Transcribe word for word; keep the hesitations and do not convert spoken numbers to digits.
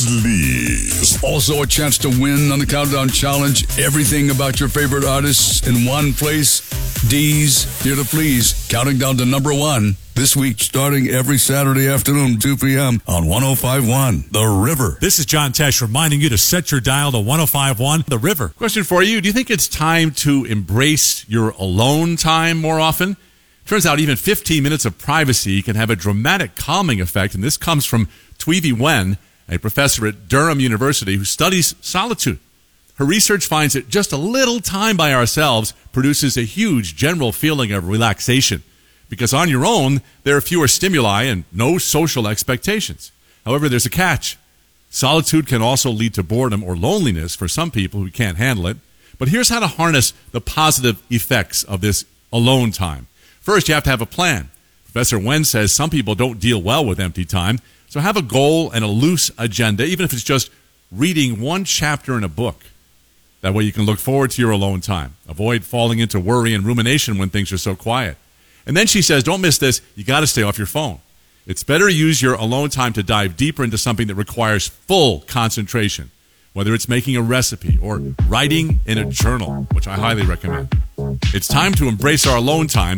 Sleaze. Also a chance to win on the Countdown Challenge. Everything about your favorite artists in one place. D's, Hear the Fleas, counting down to number one. This week, starting every Saturday afternoon, two p.m. on one oh five point one, The River. This is John Tesh reminding you to set your dial to one oh five point one, The River. Question for you. Do you think it's time to embrace your alone time more often? Turns out even fifteen minutes of privacy can have a dramatic calming effect, and this comes from Tweevy Wen, a professor at Durham University who studies solitude. Her research finds that just a little time by ourselves produces a huge general feeling of relaxation, because on your own, there are fewer stimuli and no social expectations. However, there's a catch. Solitude can also lead to boredom or loneliness for some people who can't handle it. But here's how to harness the positive effects of this alone time. First, you have to have a plan. Professor Wen says some people don't deal well with empty time, so have a goal and a loose agenda, even if it's just reading one chapter in a book. That way you can look forward to your alone time. Avoid falling into worry and rumination when things are so quiet. And then she says, don't miss this, you got to stay off your phone. It's better to use your alone time to dive deeper into something that requires full concentration, whether it's making a recipe or writing in a journal, which I highly recommend. It's time to embrace our alone time.